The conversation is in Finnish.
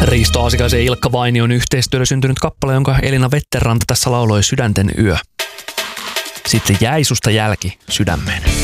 Risto Aasikaisen ja Ilkka Vainion yhteistyöllä syntynyt kappale, jonka Elina Vetteranta tässä lauloi Sydänten yö. Sitten jäi susta jälki sydämeen.